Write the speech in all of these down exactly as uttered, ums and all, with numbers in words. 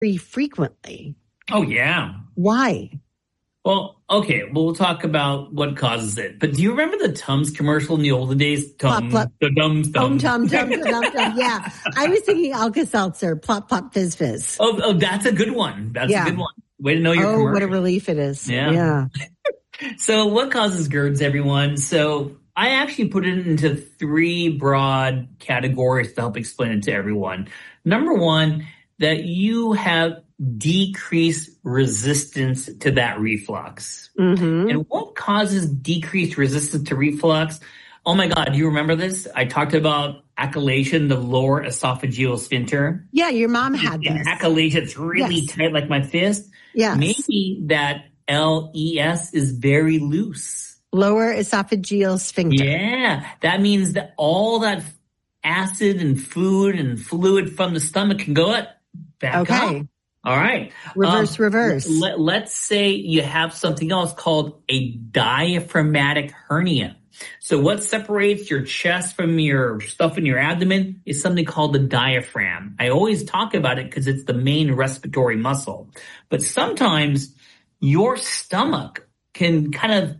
very frequently. Oh, yeah. Why? Well, okay, well, we'll talk about what causes it. But do you remember the Tums commercial in the olden days? Tum, plop, plop. The dums, dum. Tum, tum, tum, tum, tum. Yeah. I was thinking Alka-Seltzer, plop, plop, fizz, fizz. Oh, oh, that's a good one. That's yeah. a good one. Way to know your Oh, commercial. what a relief it is. Yeah. yeah. So what causes GERDs, everyone? So I actually put it into three broad categories to help explain it to everyone. Number one, that you have decreased resistance to that reflux. Mm-hmm. And what causes decreased resistance to reflux? Oh my God, do you remember this? I talked about achalation, the lower esophageal sphincter. Yeah, your mom had In this. achalation, it's really yes. tight like my fist. Yes. Maybe that L E S is very loose. Lower esophageal sphincter. Yeah, that means that all that acid and food and fluid from the stomach can go up, back okay. up. All right. Reverse, um, reverse. Let, let's say you have something else called a diaphragmatic hernia. So what separates your chest from your stuff in your abdomen is something called the diaphragm. I always talk about it because it's the main respiratory muscle. But sometimes your stomach can kind of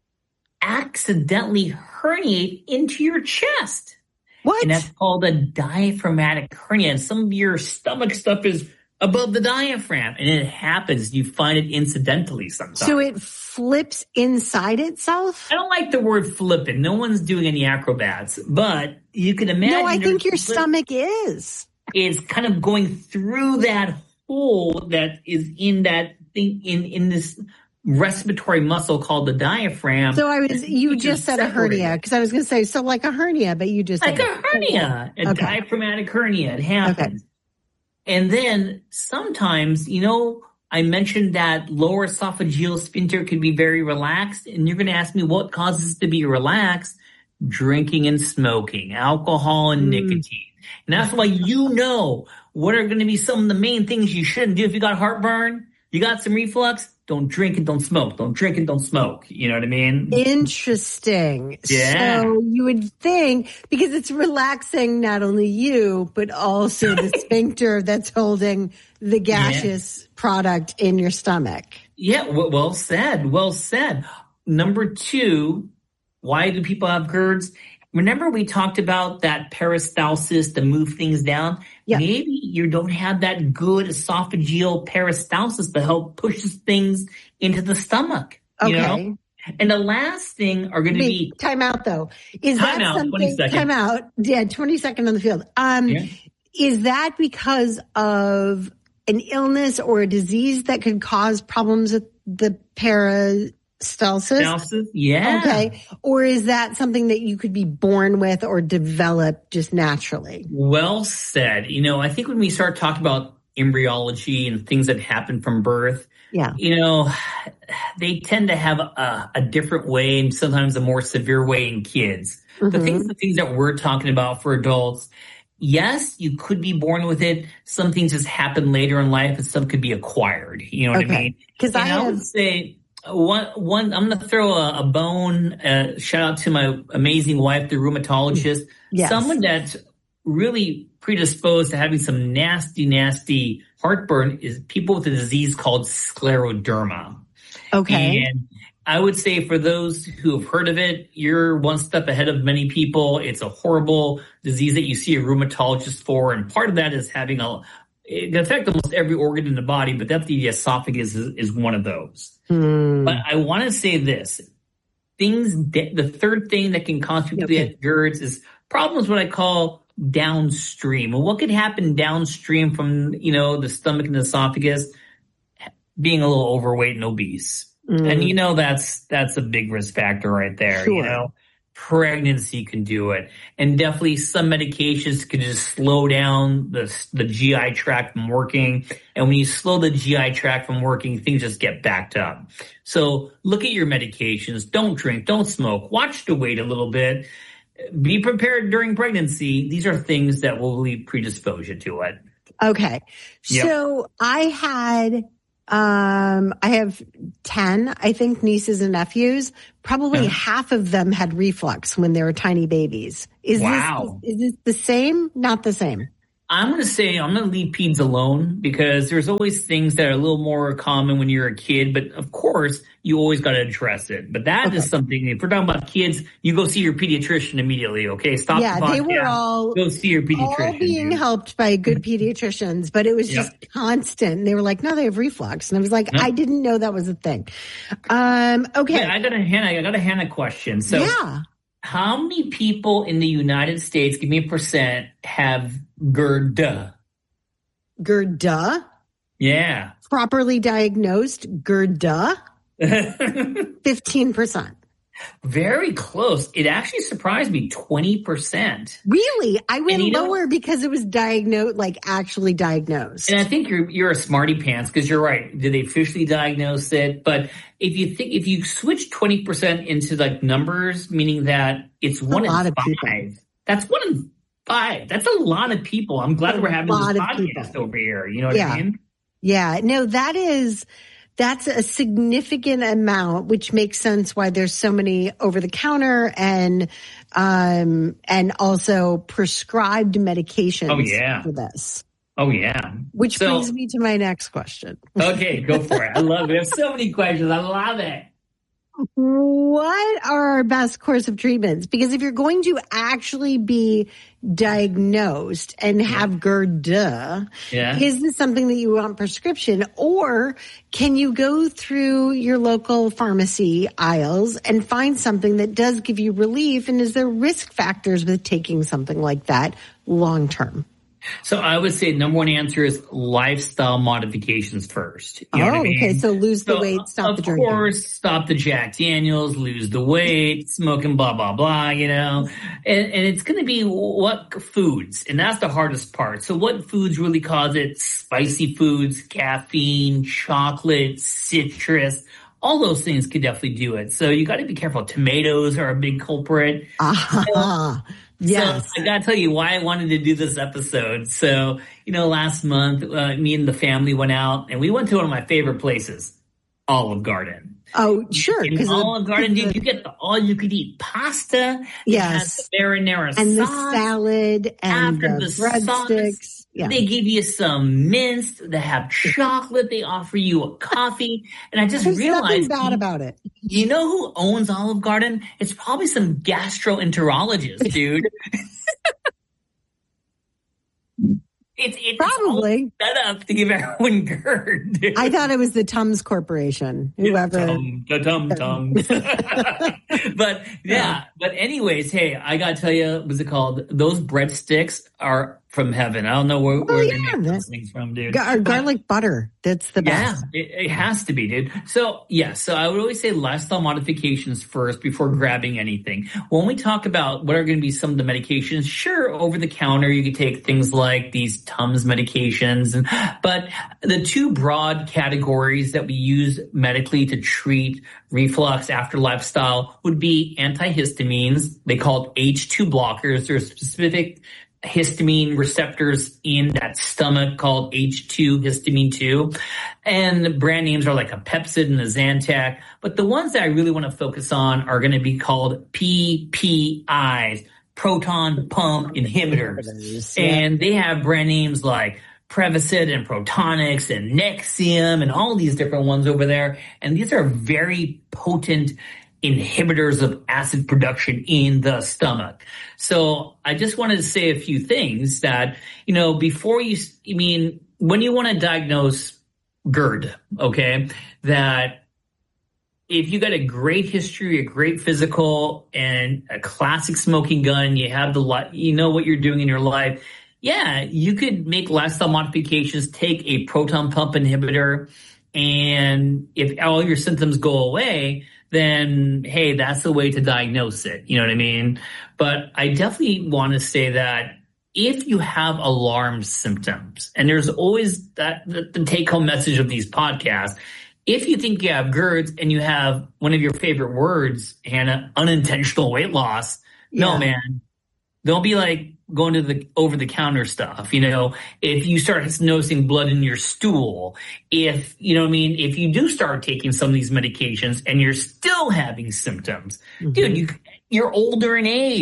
accidentally herniate into your chest. What? And that's called a diaphragmatic hernia. And some of your stomach stuff is above the diaphragm. And it happens. You find it incidentally sometimes. So it flips inside itself? I don't like the word flipping. No one's doing any acrobats. But you can imagine. No, I think your stomach is. It's kind of going through that hole that is in that thing, in, in this respiratory muscle called the diaphragm. So I was, you just said a hernia, because I was going to say, so like a hernia, but you just like said a hernia, a okay. diaphragmatic hernia. It happens. Okay. And then sometimes, you know, I mentioned that lower esophageal sphincter can be very relaxed, and you're going to ask me what causes it to be relaxed? Drinking and smoking, alcohol and mm. nicotine. And that's why you know what are going to be some of the main things you shouldn't do if you got heartburn, you got some reflux. Don't drink and don't smoke. Don't drink and don't smoke. You know what I mean? Interesting. Yeah. So you would think, because it's relaxing not only you, but also the sphincter that's holding the gaseous yeah. product in your stomach. Yeah, well said. Well said. Number two, why do people have GERDs? Remember we talked about that peristalsis to move things down? Yeah. Maybe you don't have that good esophageal peristalsis to help push things into the stomach. Okay. You know? And the last thing are going to be... Time out, though. Is time that out, something... twenty seconds. Time out. Yeah, twenty seconds on the field. Um, yeah. Is that because of an illness or a disease that could cause problems with the peristalsis? Stalsis? Yeah. Okay. Or is that something that you could be born with or develop just naturally? Well said. You know, I think when we start talking about embryology and things that happen from birth, yeah, you know, they tend to have a, a different way and sometimes a more severe way in kids. Mm-hmm. The things, the things that we're talking about for adults, yes, you could be born with it. Some things just happen later in life and some could be acquired. You know what okay. I mean? Because I, I have... would say... One, one, I'm going to throw a, a bone, uh, shout out to my amazing wife, the rheumatologist, yes. someone that's really predisposed to having some nasty, nasty heartburn is people with a disease called scleroderma. Okay. And I would say for those who have heard of it, you're one step ahead of many people. It's a horrible disease that you see a rheumatologist for. And part of that is having a, it affects almost every organ in the body, but definitely the esophagus is, is one of those. Mm. But I want to say this. Things, the third thing that can cause people okay. to get GERDs is problems what I call downstream. And what could happen downstream from, you know, the stomach and the esophagus? Being a little overweight and obese. Mm. And you know that's that's a big risk factor right there, sure. you know. Pregnancy can do it. And definitely some medications can just slow down the the G I tract from working. And when you slow the G I tract from working, things just get backed up. So look at your medications. Don't drink. Don't smoke. Watch the weight a little bit. Be prepared during pregnancy. These are things that will really predispose you to it. Okay. Yep. So I had... Um, I have ten, I think, nieces and nephews. Probably yeah. half of them had reflux when they were tiny babies. Is wow. this, is this the same? Not the same. I'm going to say I'm going to leave peds alone because there's always things that are a little more common when you're a kid. But of course, you always got to address it. But that okay. is something, if we're talking about kids, you go see your pediatrician immediately, okay? Stop yeah, the podcast. They were all, go see your pediatrician. all being dude. helped by good pediatricians, but it was just yep. constant. And they were like, no, they have reflux. And I was like, nope. I didn't know that was a thing. Um, okay. Wait, I got a Hannah, I got a Hannah question. So yeah. how many people in the United States, give me a percent, have GERD? GERD? Yeah. Properly diagnosed GERD? fifteen percent. Very close. It actually surprised me, twenty percent. Really? I went lower know, because it was diagnosed, like actually diagnosed. And I think you're you're a smarty pants because you're right. Did they officially diagnose it? But if you think, if you switch twenty percent into like numbers, meaning that it's one in five, people. That's one in five. That's a lot of people. I'm glad we're having this podcast people. over here. You know what yeah. I mean? Yeah. No, that is... That's a significant amount, which makes sense why there's so many over the counter and um, and also prescribed medications oh, yeah. for this. Oh, yeah. Which so, brings me to my next question. Okay, go for it. I love it. We have so many questions. I love it. What are our best course of treatments? Because if you're going to actually be diagnosed and have GERD, yeah. is this something that you want prescription, or can you go through your local pharmacy aisles and find something that does give you relief? And is there risk factors with taking something like that long term? So I would say number one answer is lifestyle modifications first. You know oh, what I mean? Okay. So lose the so weight, stop the drinking. Of course, stop the Jack Daniels, lose the weight, smoking, blah, blah, blah, you know. And, and it's going to be what foods. And that's the hardest part. So what foods really cause it? Spicy foods, caffeine, chocolate, citrus. All those things could definitely do it. So you got to be careful. Tomatoes are a big culprit. Ah, so, yes. So I got to tell you why I wanted to do this episode. So, you know, last month, uh, me and the family went out and we went to one of my favorite places, Olive Garden. Oh, sure. In Olive Garden, dude, you get the all-you-could-eat pasta. Yes. The marinara and sauce. the salad and After the, the breadsticks. Yeah. They give you some mince. They have chocolate. They offer you a coffee. And I just There's realized. There's nothing bad about it. You know who owns Olive Garden? It's probably some gastroenterologist, dude. It's, it's probably set up to give everyone GERD. Dude. I thought it was the Tums Corporation. Whoever. Tum, the Tum Tums. But yeah, but anyways, hey, I gotta tell you, what's it called? Those breadsticks are from heaven. I don't know where, where oh, yeah, they make those things from, dude. Gar- garlic but, butter. That's the best. Yeah, it, it has to be, dude. So yeah, so I would always say lifestyle modifications first before grabbing anything. When we talk about what are going to be some of the medications, sure, over the counter, you could take things like these Tums medications, and, but the two broad categories that we use medically to treat reflux after lifestyle would be antihistamines. They call it H two blockers. There's specific histamine receptors in that stomach called H two histamine two. And the brand names are like a Pepcid and a Zantac. But the ones that I really want to focus on are going to be called P P Is, proton pump inhibitors. Yeah. And they have brand names like Prevacid and Protonix and Nexium and all these different ones over there. And these are very potent inhibitors of acid production in the stomach. So I just wanted to say a few things that, you know, before you, I mean, when you want to diagnose GERD, okay, that if you got a great history, a great physical, and a classic smoking gun, you have the, you know what you're doing in your life, yeah, you could make lifestyle modifications, take a proton pump inhibitor, and if all your symptoms go away, then, hey, that's the way to diagnose it. You know what I mean? But I definitely want to say that if you have alarm symptoms, and there's always that the, the take-home message of these podcasts, if you think you have GERD and you have one of your favorite words, Hannah, unintentional weight loss, yeah. no, man, don't be like going to the over-the-counter stuff. You know, if you start noticing blood in your stool, if, you know what I mean, if you do start taking some of these medications and you're still having symptoms, mm-hmm. dude, you, you're older in age.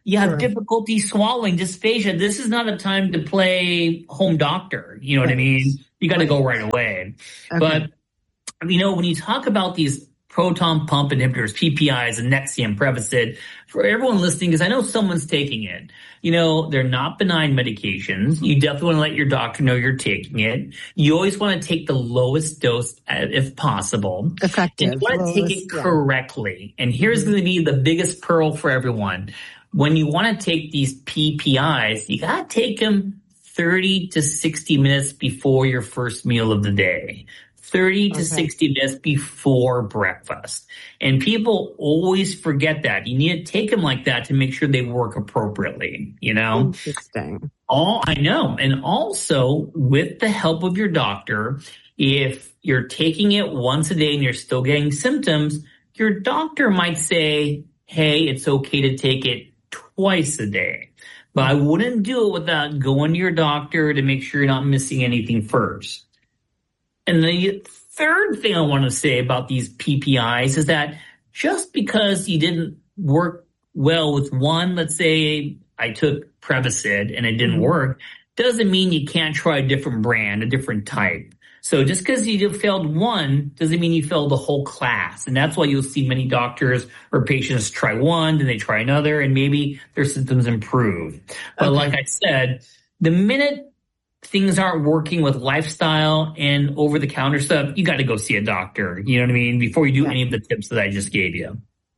you have sure. difficulty swallowing, dysphagia. This is not a time to play home doctor. You know right. what I mean? You got to right. go right away. Okay. But, you know, when you talk about these proton pump inhibitors, P P Is, and Nexium, Prevacid, for everyone listening, because I know someone's taking it, you know, they're not benign medications. You definitely want to let your doctor know you're taking it. You always want to take the lowest dose if possible. Effective. And you want to lowest, take it yeah. correctly. And here's mm-hmm. going to be the biggest pearl for everyone. When you want to take these P P Is, you got to take them thirty to sixty minutes before your first meal of the day. thirty to sixty minutes before breakfast. And people always forget that. You need to take them like that to make sure they work appropriately, you know? Interesting. All I know. And also, with the help of your doctor, if you're taking it once a day and you're still getting symptoms, your doctor might say, hey, it's okay to take it twice a day. But I wouldn't do it without going to your doctor to make sure you're not missing anything first. And the third thing I want to say about these P P Is is that just because you didn't work well with one, let's say I took Prevacid and it didn't work, doesn't mean you can't try a different brand, a different type. So just because you failed one doesn't mean you failed the whole class. And that's why you'll see many doctors or patients try one, then they try another, and maybe their symptoms improve. But okay. like I said, the minute things aren't working with lifestyle and over-the-counter stuff, you got to go see a doctor, you know what I mean, before you do yeah. any of the tips that I just gave you.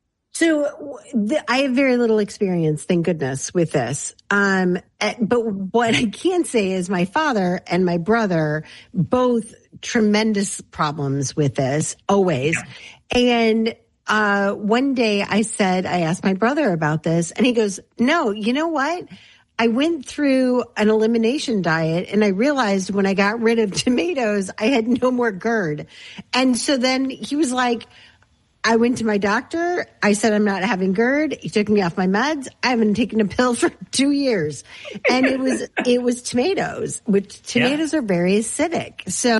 So the, I have very little experience, thank goodness, with this. Um, but what I can say is my father and my brother, both tremendous problems with this, always. Yeah. And uh, one day I said, I asked my brother about this, and he goes, no, you know what? I went through an elimination diet and I realized when I got rid of tomatoes, I had no more GERD. And so then he was like, I went to my doctor. I said, I'm not having GERD. He took me off my meds. I haven't taken a pill for two years. And it was, it was tomatoes, which tomatoes yeah. are very acidic. So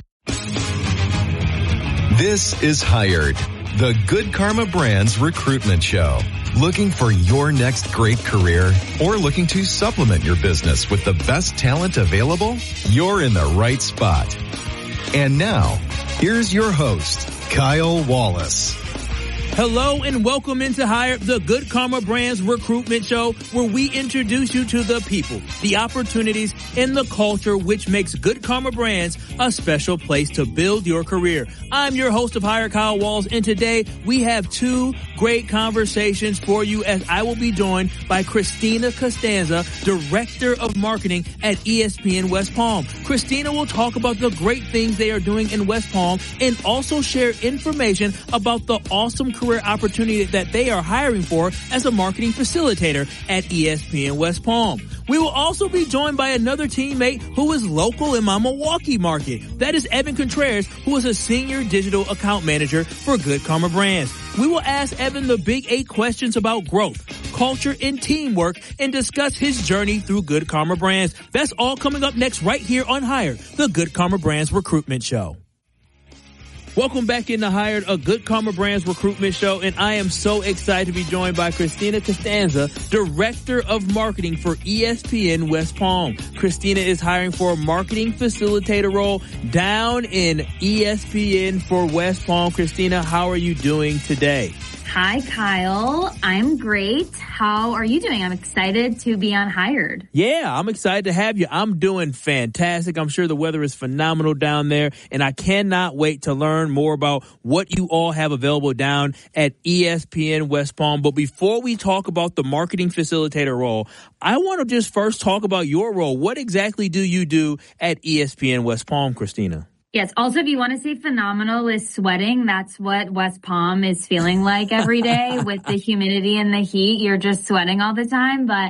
this is Hired, the Good Karma Brands recruitment show. Looking for your next great career or looking to supplement your business with the best talent available? You're in the right spot. And now, here's your host, Kyle Wallace. Hello and welcome into Hired, the Good Karma Brands recruitment show, where we introduce you to the people, the opportunities, and the culture which makes Good Karma Brands a special place to build your career. I'm your host of Hired, Kyle Walls, and today we have two great conversations for you as I will be joined by Christina Costanza, Director of Marketing at E S P N West Palm. Christina will talk about the great things they are doing in West Palm and also share information about the awesome career career opportunity that they are hiring for as a marketing facilitator at E S P N West Palm. We will also be joined by another teammate who is local in my Milwaukee market. That is Evan Contreras, who is a senior digital account manager for Good Karma Brands. We will ask Evan the big eight questions about growth, culture, and teamwork and discuss his journey through Good Karma Brands. That's all coming up next right here on Hired, the Good Karma Brands recruitment show. Welcome back into Hired, a Good Karma Brands recruitment show, and I am so excited to be joined by Christina Costanza, Director of Marketing for E S P N West Palm. Christina is hiring for a marketing facilitator role down in E S P N for West Palm. Christina, how are you doing today? Hi, Kyle. I'm great. How are you doing? I'm excited to be on Hired. Yeah, I'm excited to have you. I'm doing fantastic. I'm sure the weather is phenomenal down there, and I cannot wait to learn more about what you all have available down at E S P N West Palm. But before we talk about the marketing facilitator role, I want to just first talk about your role. What exactly do you do at E S P N West Palm, Christina? Yes. Also, if you want to say phenomenal is sweating, that's what West Palm is feeling like every day with the humidity and the heat. You're just sweating all the time. But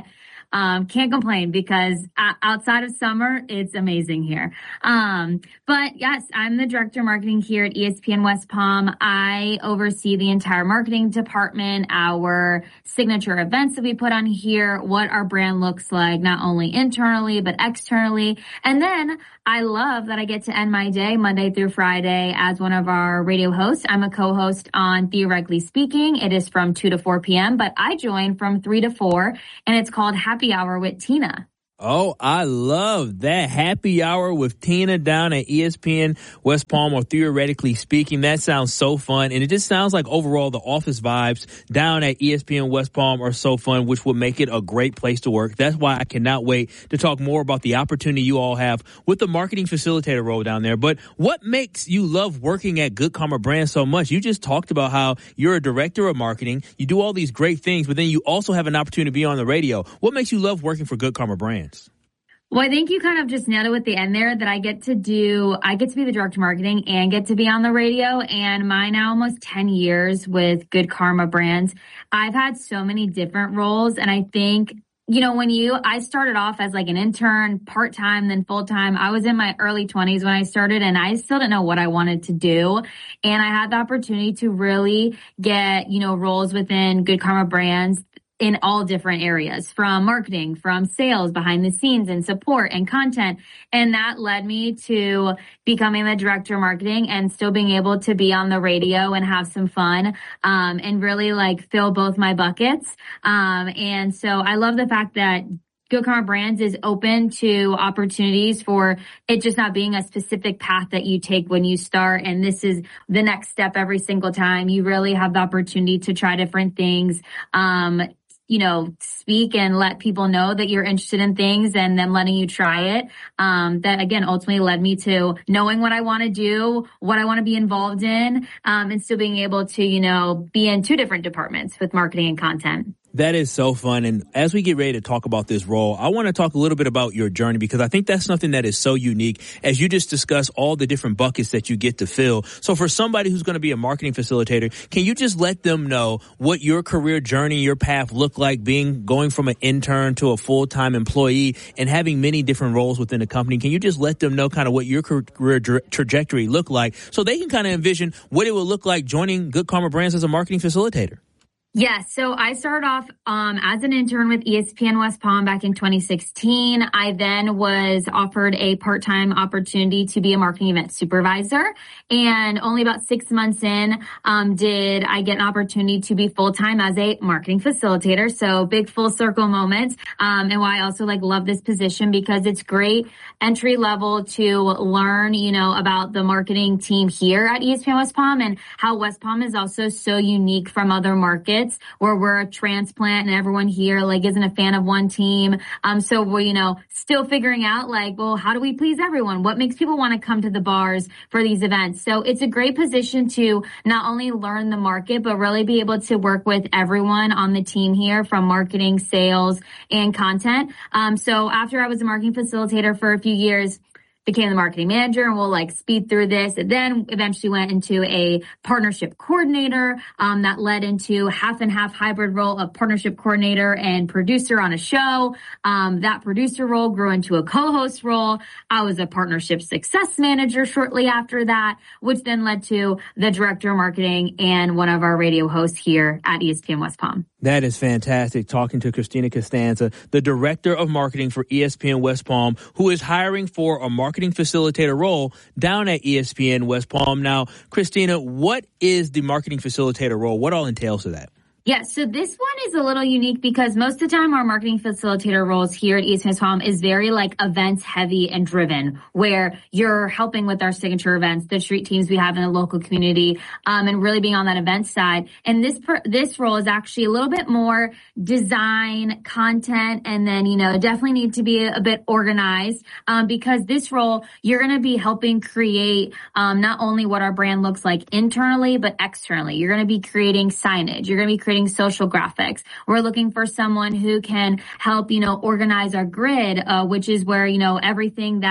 um, can't complain because uh, outside of summer, it's amazing here. Um, but yes, I'm the director of marketing here at E S P N West Palm. I oversee the entire marketing department, our signature events that we put on here, what our brand looks like, not only internally, but externally. And then I love that I get to end my day Monday through Friday as one of our radio hosts. I'm a co-host on Theoretically Speaking. It is from two to four p.m., but I join from three to four, and it's called Happy Hour with Tina. Oh, I love that. Happy Hour with Tina down at E S P N West Palm, or Theoretically Speaking. That sounds so fun. And it just sounds like overall the office vibes down at E S P N West Palm are so fun, which will make it a great place to work. That's why I cannot wait to talk more about the opportunity you all have with the marketing facilitator role down there. But what makes you love working at Good Karma Brands so much? You just talked about how you're a director of marketing. You do all these great things, but then you also have an opportunity to be on the radio. What makes you love working for Good Karma Brands? Well, I think you kind of just nailed it at the end there, that I get to do, I get to be the director of marketing and get to be on the radio. And my now almost ten years with Good Karma Brands, I've had so many different roles. And I think, you know, when you, I started off as like an intern, part-time, then full-time. I was in my early twenties when I started, and I still didn't know what I wanted to do. And I had the opportunity to really get, you know, roles within Good Karma Brands in all different areas, from marketing, from sales, behind the scenes, and support and content. And that led me to becoming the director of marketing and still being able to be on the radio and have some fun, um, and really like fill both my buckets. Um, and so I love the fact that Good Karma Brands is open to opportunities for it just not being a specific path that you take when you start, and this is the next step every single time. You really have the opportunity to try different things, um, you know, speak and let people know that you're interested in things, and then letting you try it. Um, that again, ultimately led me to knowing what I want to do, what I want to be involved in, um, and still being able to, you know, be in two different departments with marketing and content. That is so fun. And as we get ready to talk about this role, I want to talk a little bit about your journey, because I think that's something that is so unique as you just discuss all the different buckets that you get to fill. So for somebody who's going to be a marketing facilitator, can you just let them know what your career journey, your path looked like, being going from an intern to a full-time employee and having many different roles within the company? Can you just let them know kind of what your career tra- trajectory looked like so they can kind of envision what it would look like joining Good Karma Brands as a marketing facilitator? Yeah, so I started off um, as an intern with E S P N West Palm back in twenty sixteen. I then was offered a part-time opportunity to be a marketing event supervisor. And only about six months in, um, did I get an opportunity to be full-time as a marketing facilitator. So big full circle moment. Um, and why I also like love this position, because it's great entry level to learn, you know, about the marketing team here at E S P N West Palm, and how West Palm is also so unique from other markets, where we're a transplant and everyone here like isn't a fan of one team. Um, so we're, you know, still figuring out like, well, how do we please everyone? What makes people want to come to the bars for these events? So it's a great position to not only learn the market, but really be able to work with everyone on the team here, from marketing, sales, and content. Um, so after I was a marketing facilitator for a few years, became the marketing manager, and we'll like speed through this. And then eventually went into a partnership coordinator, um, that led into half and half hybrid role of partnership coordinator and producer on a show. Um, that producer role grew into a co-host role. I was a partnership success manager shortly after that, which then led to the director of marketing and one of our radio hosts here at E S P N West Palm. That is fantastic. Talking to Christina Costanza, the director of marketing for E S P N West Palm, who is hiring for a marketing facilitator role down at E S P N West Palm. Now, Christina, what is the marketing facilitator role? What all entails to that? Yeah, so this one is a little unique because most of the time our marketing facilitator roles here at E S P N West Palm is very like events heavy and driven, where you're helping with our signature events, the street teams we have in the local community, um, and really being on that event side. And this per- this role is actually a little bit more design, content, and then, you know, definitely need to be a, a bit organized, um, because this role, you're going to be helping create um, not only what our brand looks like internally, but externally. You're going to be creating signage. You're going to be creating social graphics. We're looking for someone who can help, you know, organize our grid, uh, which is where, you know, everything that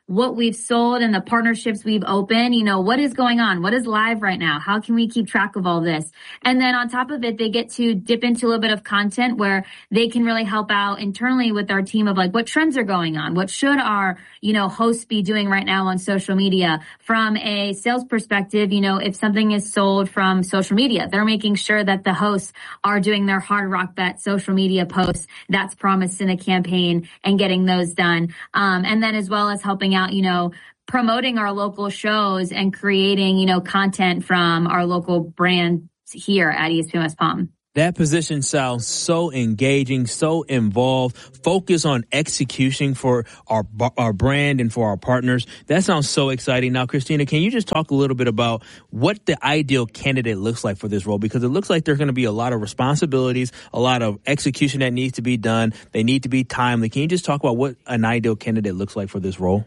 what we've sold and the partnerships we've opened. You know, what is going on? What is live right now? How can we keep track of all this? And then on top of it, they get to dip into a little bit of content where they can really help out internally with our team of like what trends are going on. What should our, you know, hosts be doing right now on social media? From a sales perspective, you know, if something is sold from social media, they're making sure that the hosts are doing their Hard Rock Bet social media posts that's promised in a campaign and getting those done. Um, and then as well as helping out, you know, promoting our local shows and creating, you know, content from our local brands here at E S P N West Palm. That position sounds so engaging, so involved, focus on execution for our our brand and for our partners. That sounds so exciting. Now, Christina, can you just talk a little bit about what the ideal candidate looks like for this role? Because it looks like there's going to be a lot of responsibilities, a lot of execution that needs to be done. They need to be timely. Can you just talk about what an ideal candidate looks like for this role?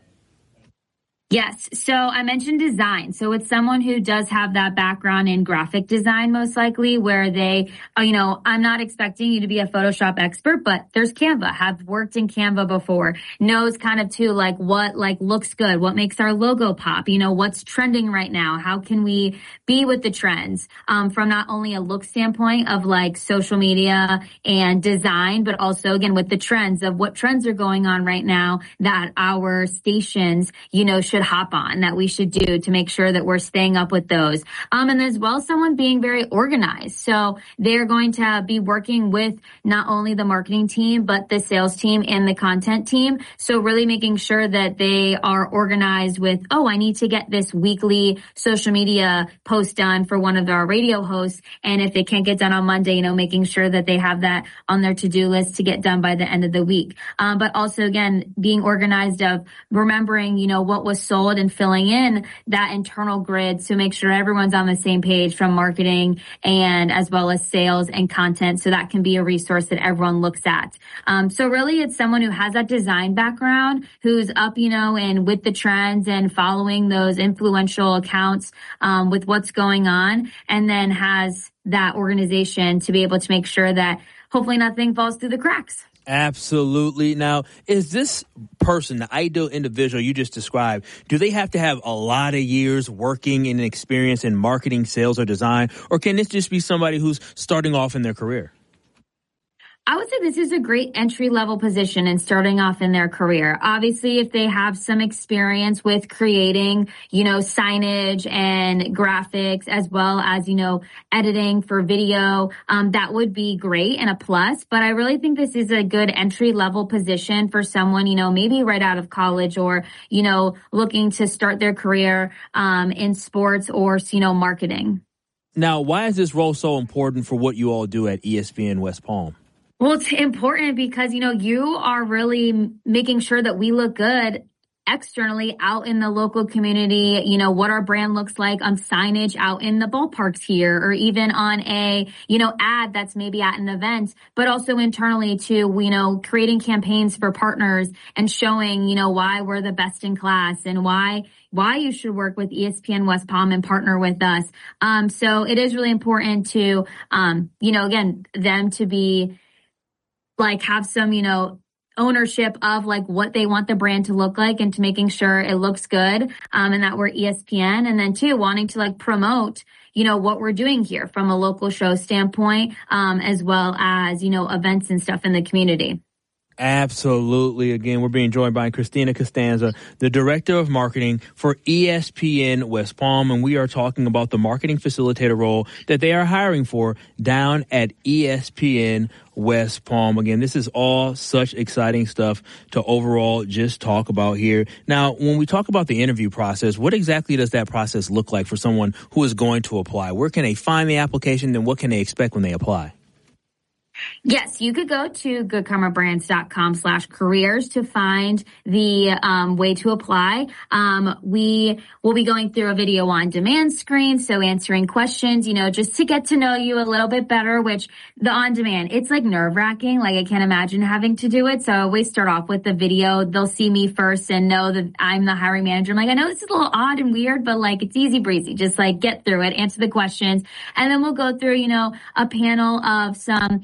Yes. So I mentioned design. So it's someone who does have that background in graphic design, most likely, where they, you know, I'm not expecting you to be a Photoshop expert, but there's Canva, have worked in Canva before, knows kind of too, like what, like looks good, what makes our logo pop, you know, what's trending right now, how can we be with the trends, um, from not only a look standpoint of like social media and design, but also again with the trends of what trends are going on right now that our stations, you know, should hop on, that we should do to make sure that we're staying up with those. Um, and as well, someone being very organized. So they're going to be working with not only the marketing team, but the sales team and the content team. So really making sure that they are organized with, oh, I need to get this weekly social media post done for one of our radio hosts. And if they can't get done on Monday, you know, making sure that they have that on their to-do list to get done by the end of the week. Um, but also, again, being organized of remembering, you know, what was sold and filling in that internal grid to make sure everyone's on the same page from marketing and as well as sales and content. So that can be a resource that everyone looks at. Um, so really it's someone who has that design background, who's up, you know, and with the trends and following those influential accounts, um, with what's going on, and then has that organization to be able to make sure that hopefully nothing falls through the cracks. Absolutely. Now, is this person, the ideal individual you just described, do they have to have a lot of years working and experience in marketing, sales, or design? Or can this just be somebody who's starting off in their career? I would say this is a great entry-level position and starting off in their career. Obviously, if they have some experience with creating, you know, signage and graphics as well as, you know, editing for video, um, that would be great and a plus. But I really think this is a good entry-level position for someone, you know, maybe right out of college or, you know, looking to start their career um, in sports or, you know, marketing. Now, why is this role so important for what you all do at E S P N West Palm? Well, it's important because, you know, you are really making sure that we look good externally out in the local community, you know, what our brand looks like on signage out in the ballparks here, or even on a, you know, ad that's maybe at an event, but also internally to, you know, creating campaigns for partners and showing, you know, why we're the best in class and why why you should work with E S P N West Palm and partner with us. Um, so it is really important to, um, you know, again, them to be like have some, you know, ownership of like what they want the brand to look like and to making sure it looks good, um, and that we're E S P N. And then too, wanting to like promote, you know, what we're doing here from a local show standpoint, um, as well as, you know, events and stuff in the community. Absolutely. Again, we're being joined by Christina Costanza, the Director of Marketing for E S P N West Palm, and we are talking about the marketing facilitator role that they are hiring for down at E S P N West Palm. Again, this is all such exciting stuff to overall just talk about here. Now, when we talk about the interview process, what exactly does that process look like for someone who is going to apply? Where can they find the application, and what can they expect when they apply? Yes, you could go to goodkarmabrands.com slash careers to find the um, way to apply. Um, we will be going through a video on demand screen, so answering questions, you know, just to get to know you a little bit better, which the on demand, it's like nerve wracking. Like I can't imagine having to do it. So I always start off with the video. They'll see me first and know that I'm the hiring manager. I'm like, I know this is a little odd and weird, but like it's easy breezy. Just like get through it, answer the questions. And then we'll go through, you know, a panel of some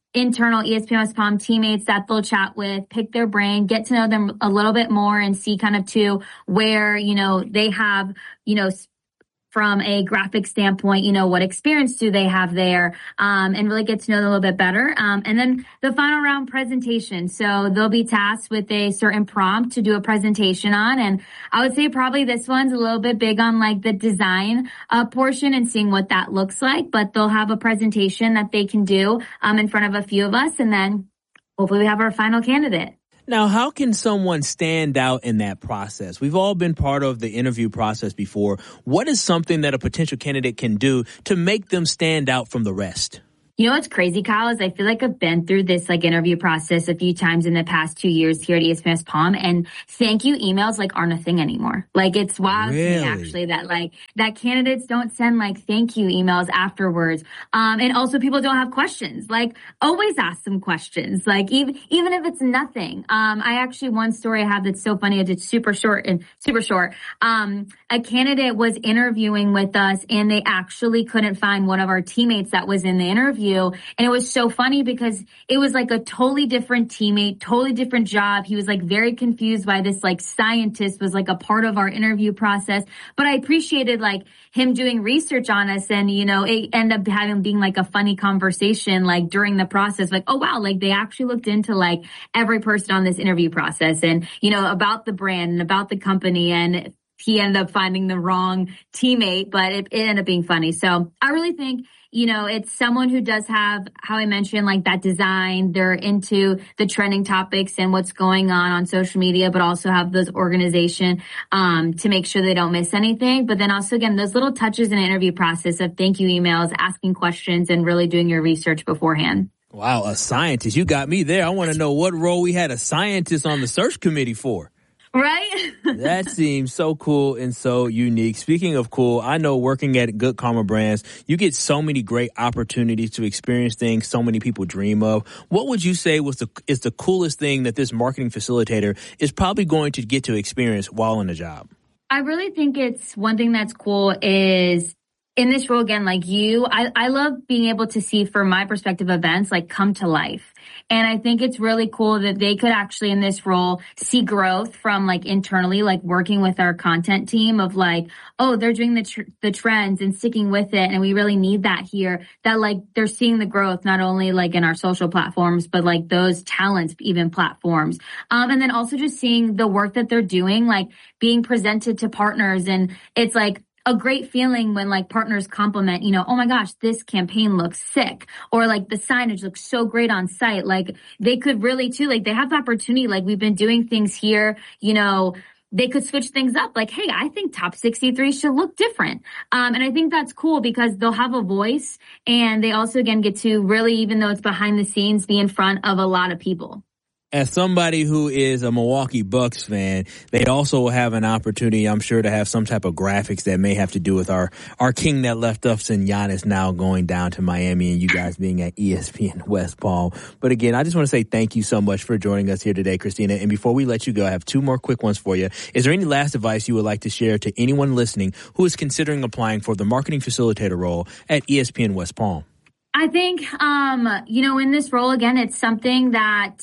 internal E S P N West Palm teammates that they'll chat with, pick their brain, get to know them a little bit more and see kind of too where, you know, they have, you know, from a graphic standpoint, you know, what experience do they have there, um, and really get to know them a little bit better. Um, and then the final round presentation. So they'll be tasked with a certain prompt to do a presentation on. And I would say probably this one's a little bit big on like the design uh, portion and seeing what that looks like. But they'll have a presentation that they can do um, in front of a few of us. And then hopefully we have our final candidate. Now, how can someone stand out in that process? We've all been part of the interview process before. What is something that a potential candidate can do to make them stand out from the rest? You know what's crazy, Kyle, is I feel like I've been through this like interview process a few times in the past two years here at E S P N West Palm, and thank you emails like aren't a thing anymore. Like it's wild really? to me actually that like that candidates don't send like thank you emails afterwards. Um, and also people don't have questions. Like always ask them questions. Like even even if it's nothing. Um, I actually one story I have that's so funny. I did super short and super short. Um, a candidate was interviewing with us and they actually couldn't find one of our teammates that was in the interview. And it was so funny because it was like a totally different teammate, totally different job. He was like very confused why this like scientist was like a part of our interview process. But I appreciated like him doing research on us and, you know, it ended up having being like a funny conversation like during the process. Like, oh, wow, like they actually looked into like every person on this interview process and, you know, about the brand and about the company, and he ended up finding the wrong teammate, but it, it ended up being funny. So I really think, you know, it's someone who does have, how I mentioned, like that design. They're into the trending topics and what's going on on social media, but also have those organization um, to make sure they don't miss anything. But then also, again, those little touches in the interview process of thank you emails, asking questions, and really doing your research beforehand. Wow, a scientist. You got me there. I want to know what role we had a scientist on the search committee for. Right? That seems so cool and so unique. Speaking of cool, I know working at Good Karma Brands, you get so many great opportunities to experience things so many people dream of. What would you say was the is the coolest thing that this marketing facilitator is probably going to get to experience while on the job? I really think it's one thing that's cool is in this role, again, like you, I, I love being able to see from my perspective events like come to life. And I think it's really cool that they could actually in this role see growth from like internally, like working with our content team of like, oh, they're doing the tr- the trends and sticking with it. And we really need that here, that like they're seeing the growth, not only like in our social platforms, but like those talent even platforms. Um, and then also just seeing the work that they're doing, like being presented to partners. And it's like, a great feeling when like partners compliment, you know, oh my gosh, this campaign looks sick, or like the signage looks so great on site. Like they could really too, like they have the opportunity, like we've been doing things here, you know, they could switch things up. Like, hey, I think Top sixty-three should look different. Um, and I think that's cool because they'll have a voice and they also, again, get to really, even though it's behind the scenes, be in front of a lot of people. As somebody who is a Milwaukee Bucks fan, they also have an opportunity, I'm sure, to have some type of graphics that may have to do with our, our king that left us in Giannis now going down to Miami and you guys being at E S P N West Palm. But again, I just want to say thank you so much for joining us here today, Christina. And before we let you go, I have two more quick ones for you. Is there any last advice you would like to share to anyone listening who is considering applying for the marketing facilitator role at E S P N West Palm? I think, um, you know, in this role, again, it's something that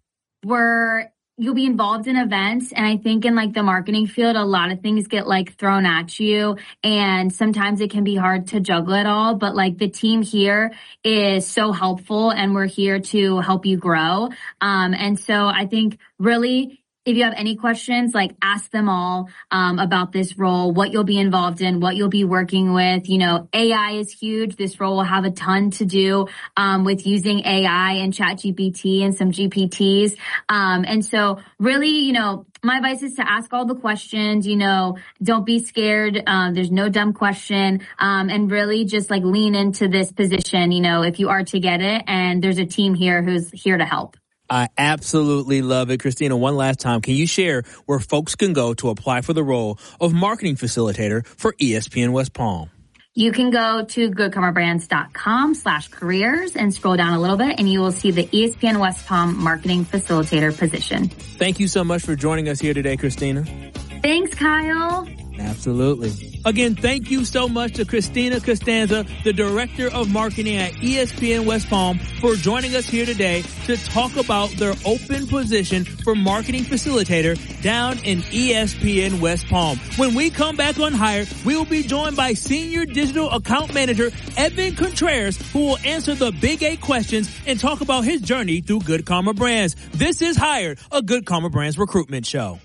where you'll be involved in events. And I think in like the marketing field, a lot of things get like thrown at you. And sometimes it can be hard to juggle it all. But like the team here is so helpful and we're here to help you grow. Um, and so I think really, if you have any questions, like ask them all um, about this role, what you'll be involved in, what you'll be working with. You know, A I is huge. This role will have a ton to do um, with using A I and ChatGPT and some G P Ts. Um, and so really, you know, my advice is to ask all the questions, you know, don't be scared. Um, there's no dumb question. Um, and really just like lean into this position, you know, if you are to get it. And there's a team here who's here to help. I absolutely love it. Christina, one last time, can you share where folks can go to apply for the role of marketing facilitator for E S P N West Palm? You can go to goodkarmabrands.com slash careers and scroll down a little bit and you will see the E S P N West Palm marketing facilitator position. Thank you so much for joining us here today, Christina. Thanks, Kyle. Absolutely. Again, thank you so much to Christina Costanza, the Director of Marketing at E S P N West Palm, for joining us here today to talk about their open position for marketing facilitator down in E S P N West Palm. When we come back on Hired, we will be joined by Senior Digital Account Manager Evan Contreras, who will answer the Big Eight questions and talk about his journey through Good Karma Brands. This is Hired, a Good Karma Brands recruitment show.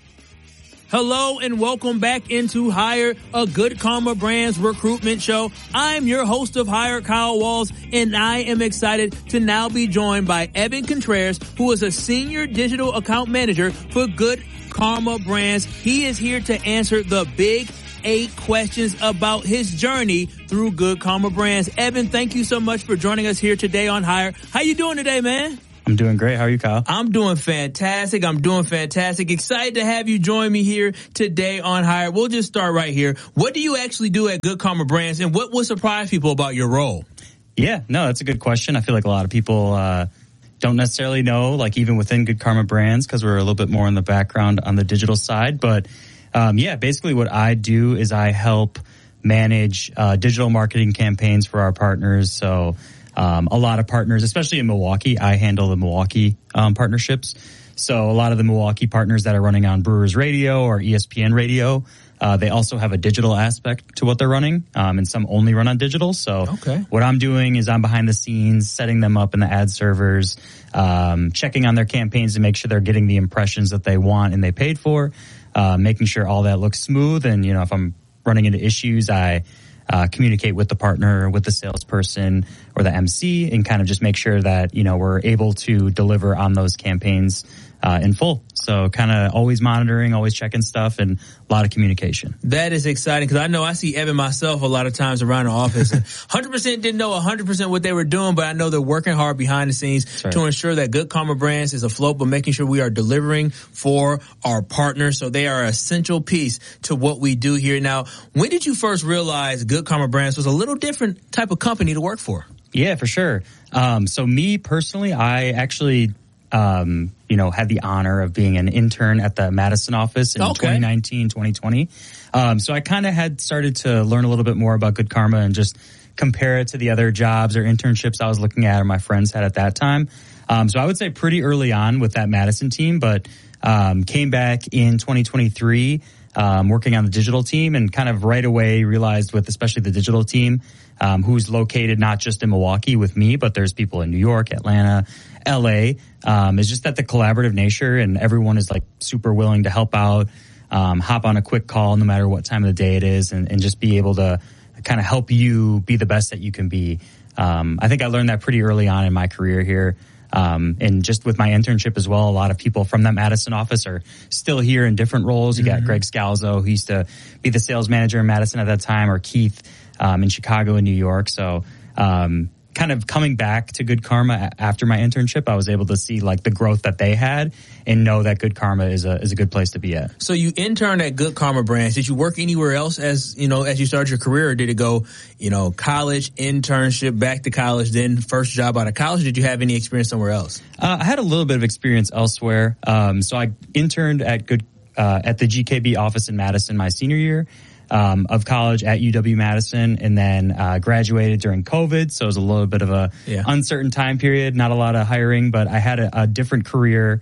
Hello and welcome back into Hire, a Good Karma Brands recruitment show. I'm your host of Hire, Kyle Walls, and I am excited to now be joined by Evan Contreras, who is a Senior Digital Account Manager for Good Karma Brands. He is here to answer the Big Eight questions about his journey through Good Karma Brands. Evan, thank you so much for joining us here today on Hire. How you doing today, man? I'm doing great. How are you, Kyle? I'm doing fantastic. I'm doing fantastic. Excited to have you join me here today on Hire. We'll just start right here. What do you actually do at Good Karma Brands, and what will surprise people about your role? Yeah, no, that's a good question. I feel like a lot of people uh, don't necessarily know, like even within Good Karma Brands, because we're a little bit more in the background on the digital side. But um, yeah, basically what I do is I help manage uh, digital marketing campaigns for our partners. So Um, a lot of partners, especially in Milwaukee, I handle the Milwaukee um, partnerships. So a lot of the Milwaukee partners that are running on Brewers Radio or E S P N Radio, uh, they also have a digital aspect to what they're running, um, and some only run on digital. So okay. What I'm doing is I'm behind the scenes, setting them up in the ad servers, um, checking on their campaigns to make sure they're getting the impressions that they want and they paid for, uh, making sure all that looks smooth. And, you know, if I'm running into issues, I Uh, communicate with the partner, with the salesperson or the M C, and kind of just make sure that, you know, we're able to deliver on those campaigns uh, in full. So kind of always monitoring, always checking stuff, and a lot of communication. That is exciting because I know I see Evan myself a lot of times around the office. one hundred percent didn't know one hundred percent what they were doing, but I know they're working hard behind the scenes right. to ensure that Good Karma Brands is afloat, but making sure we are delivering for our partners. So they are an essential piece to what we do here. Now, when did you first realize Good Karma Brands was a little different type of company to work for? Yeah, for sure. Um, so me personally, I actually Um, you know, had the honor of being an intern at the Madison office in okay. twenty nineteen, twenty twenty. Um, so I kind of had started to learn a little bit more about Good Karma and just compare it to the other jobs or internships I was looking at or my friends had at that time. Um, so I would say pretty early on with that Madison team, but um, came back in twenty twenty-three um, working on the digital team, and kind of right away realized with especially the digital team, um, who's located not just in Milwaukee with me, but there's people in New York, Atlanta, L A, um, is just that the collaborative nature, and everyone is like super willing to help out, um, hop on a quick call no matter what time of the day it is, and, and just be able to kind of help you be the best that you can be. Um, I think I learned that pretty early on in my career here. Um, and just with my internship as well, a lot of people from that Madison office are still here in different roles. You got mm-hmm. Greg Scalzo, who used to be the sales manager in Madison at that time, or Keith, um, in Chicago and New York. So, um, kind of coming back to Good Karma after my internship, I was able to see like the growth that they had and know that Good Karma is a is a good place to be at. So you interned at Good Karma Brands. Did you work anywhere else as, you know, as you started your career, or did it go, you know, college, internship, back to college, then first job out of college? Did you have any experience somewhere else? Uh, I had a little bit of experience elsewhere. Um, so I interned at Good uh, at the G K B office in Madison my senior year. Um, of college at U W-Madison, and then uh, graduated during COVID, so it was a little bit of a yeah. uncertain time period, not a lot of hiring, but I had a, a different career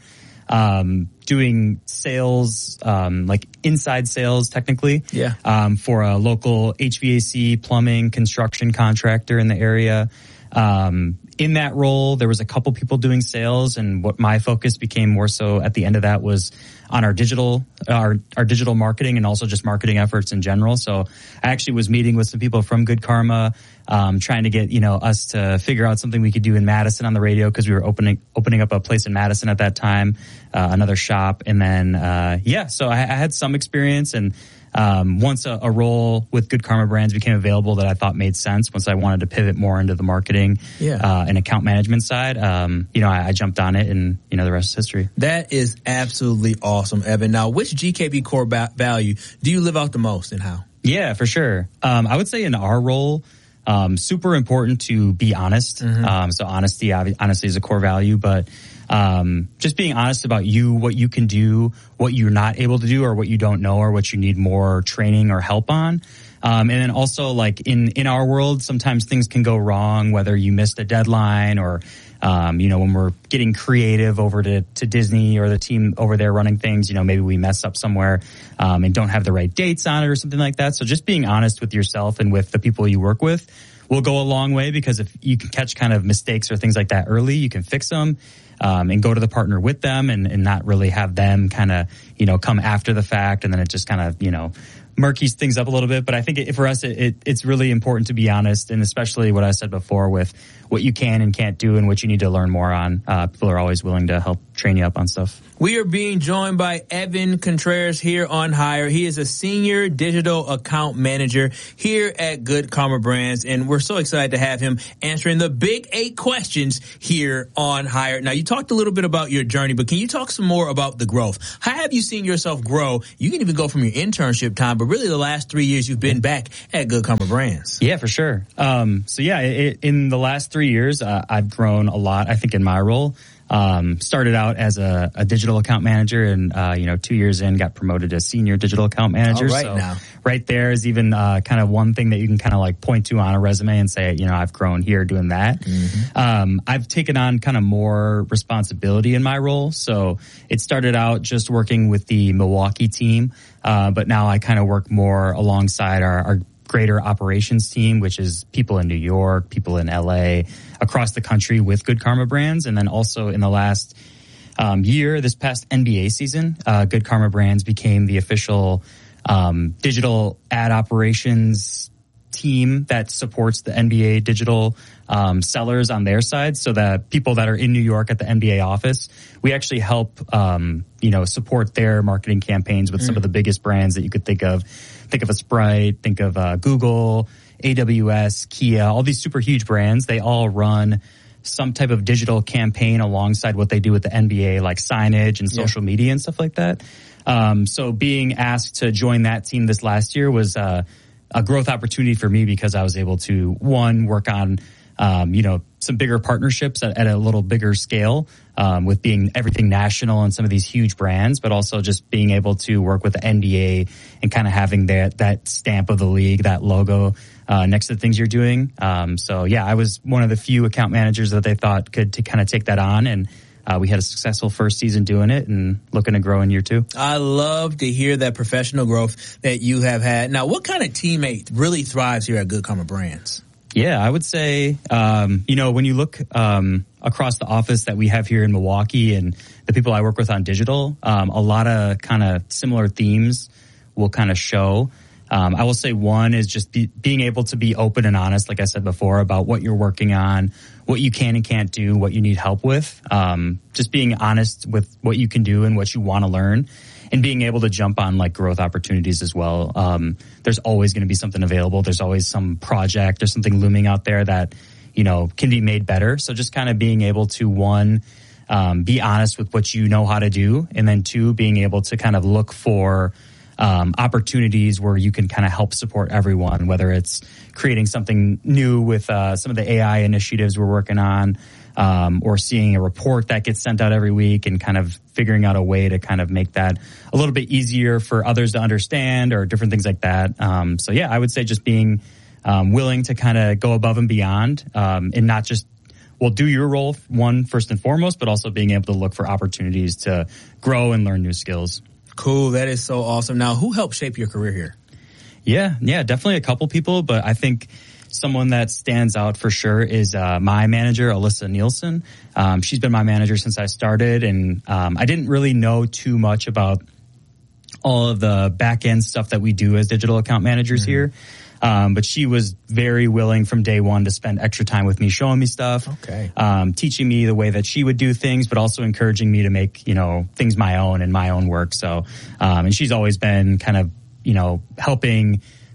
um, doing sales, um, like inside sales technically, yeah. um, for a local H V A C, plumbing, construction contractor in the area. Um, in that role, there was a couple people doing sales, and what my focus became more so at the end of that was on our digital, our, our digital marketing, and also just marketing efforts in general. So I actually was meeting with some people from Good Karma, um, trying to get, you know, us to figure out something we could do in Madison on the radio, because we were opening, opening up a place in Madison at that time, uh, another shop. And then, uh, yeah, so I, I had some experience, and Um, once a, a role with Good Karma Brands became available that I thought made sense, once I wanted to pivot more into the marketing yeah. uh, and account management side, um, you know, I, I jumped on it, and, you know, the rest is history. That is absolutely awesome, Evan. Now, which G K B core ba- value do you live out the most, and how? Yeah, for sure. Um, I would say in our role, Um, super important to be honest. Mm-hmm. Um, so honesty, honestly, is a core value, but um, just being honest about you, what you can do, what you're not able to do, or what you don't know, or what you need more training or help on. Um, and then also, like in in our world, sometimes things can go wrong, whether you missed a deadline or Um, you know, when we're getting creative over to, to Disney or the team over there running things, you know, maybe we mess up somewhere, um, and don't have the right dates on it or something like that. So just being honest with yourself and with the people you work with will go a long way, because if you can catch kind of mistakes or things like that early, you can fix them, um, and go to the partner with them and, and not really have them kind of, you know, come after the fact. And then it just kind of, you know, murkies things up a little bit. But I think it, for us, it, it, it's really important to be honest, and especially what I said before with what you can and can't do and what you need to learn more on. Uh, people are always willing to help train you up on stuff. We are being joined by Evan Contreras here on Hire. He is a senior digital account manager here at Good Karma Brands, and we're so excited to have him answering the big eight questions here on Hire. Now, you talked a little bit about your journey, but can you talk some more about the growth? How have you seen yourself grow? You can even go from your internship time, but really the last three years you've been back at Good Karma Brands. Yeah, for sure. Um, so yeah, it, in the last three years, uh, I've grown a lot, I think, in my role. Um, started out as a, a digital account manager, and, uh, you know, two years in, got promoted to senior digital account manager. All right, so now. Right there is even, uh, kind of one thing that you can kind of like point to on a resume and say, you know, I've grown here doing that. Mm-hmm. Um, I've taken on kind of more responsibility in my role. So it started out just working with the Milwaukee team. Uh, but now I kind of work more alongside our, our greater operations team, which is people in New York, people in L A, across the country with Good Karma Brands. And then also in the last um, year, this past N B A season, uh, Good Karma Brands became the official um, digital ad operations team that supports the N B A digital um, sellers on their side. So that people that are in New York at the N B A office, we actually help, um, you know, support their marketing campaigns with mm. some of the biggest brands that you could think of. Think of a Sprite, think of uh, Google, A W S, Kia, all these super huge brands. They all run some type of digital campaign alongside what they do with the N B A, like signage and social yeah. media and stuff like that. Um, so being asked to join that team this last year was uh, a growth opportunity for me, because I was able to, one, work on Um, you know, some bigger partnerships at, at a little bigger scale, um, with being everything national and some of these huge brands, but also just being able to work with the N B A and kind of having that, that stamp of the league, that logo, uh, next to the things you're doing. Um, so yeah, I was one of the few account managers that they thought could to kind of take that on, and Uh, we had a successful first season doing it and looking to grow in year two. I love to hear that professional growth that you have had. Now, what kind of teammate really thrives here at Good Karma Brands? Yeah, I would say, um, you know, when you look um, across the office that we have here in Milwaukee and the people I work with on digital, um, a lot of kind of similar themes will kind of show. Um, I will say one is just be, being able to be open and honest, like I said before, about what you're working on, what you can and can't do, what you need help with. Um, just being honest with what you can do and what you want to learn, and being able to jump on like growth opportunities as well. Um, there's always going to be something available. There's always some project or something looming out there that, you know, can be made better. So just kind of being able to, one, um, be honest with what you know how to do, and then two, being able to kind of look for Um, opportunities where you can kind of help support everyone, whether it's creating something new with uh, some of the A I initiatives we're working on, um, or seeing a report that gets sent out every week and kind of figuring out a way to kind of make that a little bit easier for others to understand, or different things like that. Um, so yeah, I would say just being um, willing to kind of go above and beyond, um, and not just well, do your role, one, first and foremost, but also being able to look for opportunities to grow and learn new skills. Cool. That is so awesome. Now, who helped shape your career here? Yeah, yeah, definitely a couple people, but I think someone that stands out for sure is uh, my manager, Alyssa Nielsen. Um, she's been my manager since I started, and um, I didn't really know too much about all of the back end stuff that we do as digital account managers mm-hmm. here. Um, but she was very willing from day one to spend extra time with me, showing me stuff, okay. um, teaching me the way that she would do things, but also encouraging me to make, you know, things my own and my own work. So, um, and she's always been kind of, you know, helping,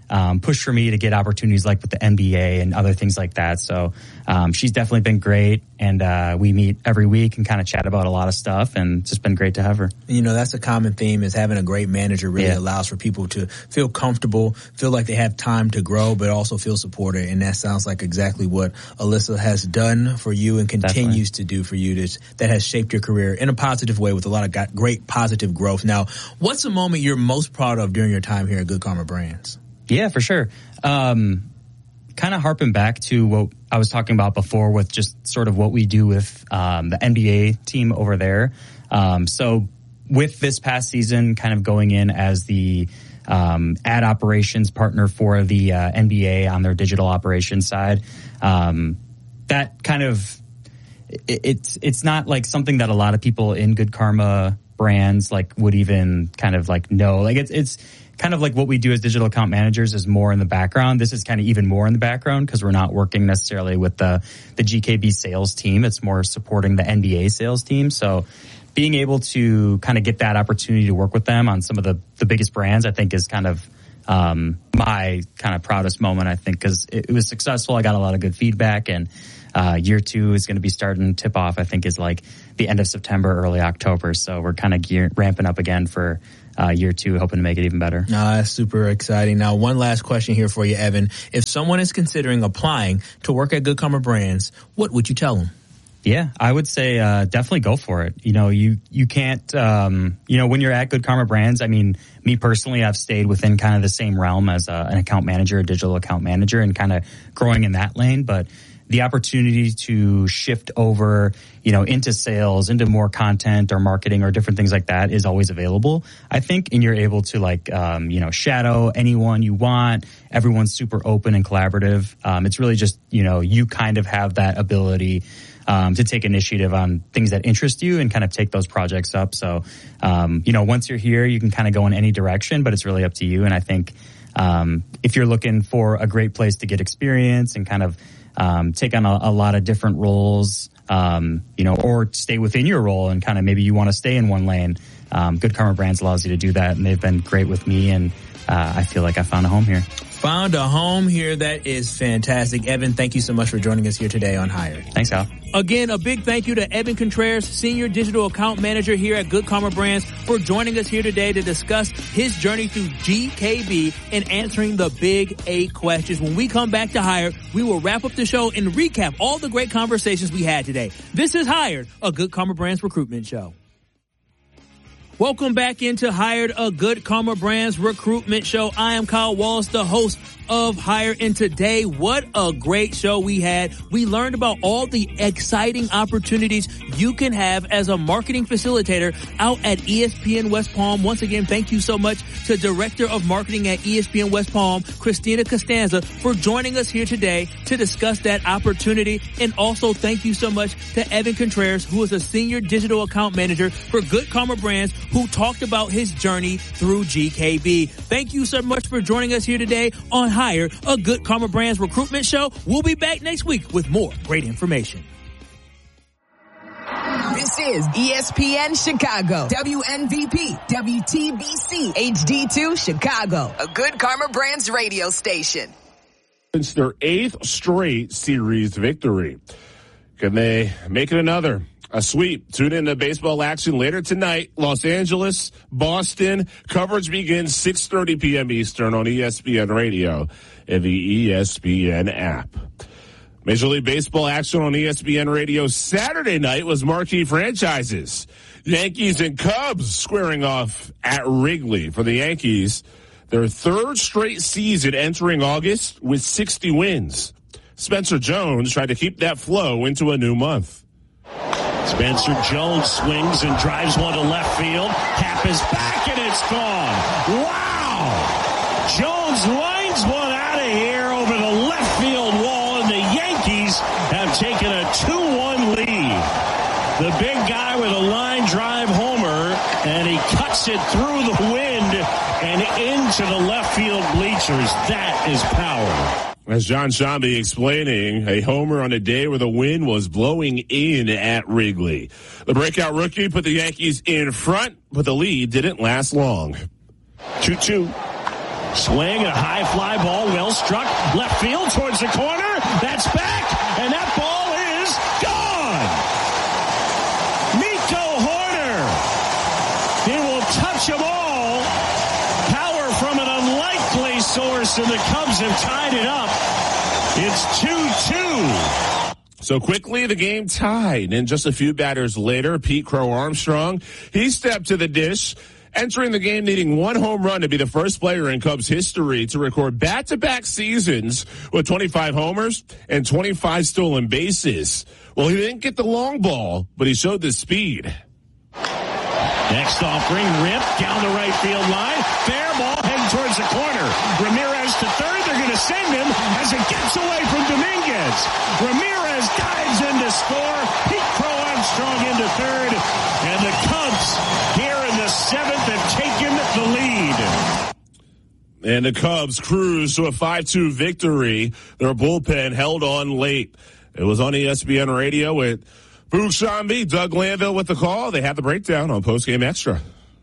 um, pushed for me to get opportunities like with the N B A and other things like that. So um, she's definitely been great, and uh, we meet every week and kind of chat about a lot of stuff, and it's just been great to have her. You know, that's a common theme, is having a great manager really yeah. allows for people to feel comfortable, feel like they have time to grow, but also feel supported. And that sounds like exactly what Alyssa has done for you and continues definitely. to do for you. That, that has shaped your career in a positive way with a lot of great positive growth. Now, what's a moment you're most proud of during your time here at Good Karma Brands? Yeah, for sure. Um, kind of harping back to what I was talking about before with just sort of what we do with um, the N B A team over there. Um, so with this past season kind of going in as the um, ad operations partner for the uh, N B A on their digital operations side, um, that kind of it, it's it's not like something that a lot of people in Good Karma Brands like would even kind of like know. Like it's it's kind of like what we do as digital account managers is more in the background. This is kind of even more in the background because we're not working necessarily with the the G K B sales team. It's more supporting the N B A sales team. So being able to kind of get that opportunity to work with them on some of the the biggest brands, I think is kind of um my kind of proudest moment, I think, because it, it was successful. I got a lot of good feedback, and uh year two is going to be starting tip off, I think, is like the end of September, early October. So we're kind of gear, ramping up again for Uh, year two, hoping to make it even better. No, that's super exciting. Now, one last question here for you, Evan. If someone is considering applying to work at Good Karma Brands, what would you tell them? Yeah, I would say uh, definitely go for it. You know, you you can't, um, you know, when you're at Good Karma Brands, I mean, me personally, I've stayed within kind of the same realm as a, an account manager, a digital account manager, and kind of growing in that lane. But the opportunity to shift over, you know, into sales, into more content or marketing or different things like that is always available, I think. And you're able to like, um, you know, shadow anyone you want. Everyone's super open and collaborative. Um, it's really just, you know, you kind of have that ability um, to take initiative on things that interest you and kind of take those projects up. So, um, you know, once you're here, you can kind of go in any direction, but it's really up to you. And I think um, if you're looking for a great place to get experience and kind of Um, take on a, a lot of different roles, um, you know, or stay within your role and kind of maybe you want to stay in one lane. Um, Good Karma Brands allows you to do that, and they've been great with me, and uh, I feel like I found a home here. Found a home here. That is fantastic. Evan, thank you so much for joining us here today on Hired. Thanks, Kyle. Again, a big thank you to Evan Contreras, Senior Digital Account Manager here at Good Karma Brands, for joining us here today to discuss his journey through G K B and answering the big eight questions. When we come back to Hired, we will wrap up the show and recap all the great conversations we had today. This is Hired, a Good Karma Brands recruitment show. Welcome back into Hired, a Good Karma Brands recruitment show. I am Kyle Wallace, the host of Hired, and today, what a great show we had. We learned about all the exciting opportunities you can have as a marketing facilitator out at E S P N West Palm. Once again, thank you so much to Director of Marketing at E S P N West Palm, Christina Costanza, for joining us here today to discuss that opportunity. And also thank you so much to Evan Contreras, who is a Senior Digital Account Manager for Good Karma Brands, who talked about his journey through G K B. Thank you so much for joining us here today on Hired, a Good Karma Brands recruitment show. We'll be back next week with more great information. This is E S P N Chicago, W N V P, W T B C, H D two Chicago, a Good Karma Brands radio station. It's their eighth straight series victory. Can they make it another? A sweep. Tune in to baseball action later tonight. Los Angeles, Boston. Coverage begins six thirty p.m. Eastern on E S P N Radio and the E S P N app. Major League Baseball action on E S P N Radio Saturday night was marquee franchises. Yankees and Cubs squaring off at Wrigley. For the Yankees, their third straight season entering August with sixty wins. Spencer Jones tried to keep that flow into a new month. Spencer Jones swings and drives one to left field. Happ is back and it's gone. Wow! Jones lines one out of here over the left field wall, and the Yankees have taken a two one lead. The big guy with a line drive homer, and he cuts it through the wind and into the left field bleachers. That is power. As John Shambi explaining, a homer on a day where the wind was blowing in at Wrigley. The breakout rookie put the Yankees in front, but the lead didn't last long. two two. Swing and a high fly ball, well struck, left field towards the corner. That's back, and that ball is gone. Nico Hoerner. It will touch them all. Power from an unlikely source, and the Cubs have tied it up. It's two two. So quickly, the game tied. And just a few batters later, Pete Crow Armstrong, he stepped to the dish, entering the game needing one home run to be the first player in Cubs history to record back-to-back seasons with twenty-five homers and twenty-five stolen bases. Well, he didn't get the long ball, but he showed the speed. Next offering, Rip down the right field line. Fair ball heading towards the corner. Ramirez to third. They're going to send him as it gets away from Dominguez. Ramirez dives in to score. Pete Crow Armstrong into third. And the Cubs here in the seventh have taken the lead. And the Cubs cruise to a five two victory. Their bullpen held on late. It was on E S P N Radio with Boog Sciambi, Doug Glanville with the call. They have the breakdown on Postgame Extra.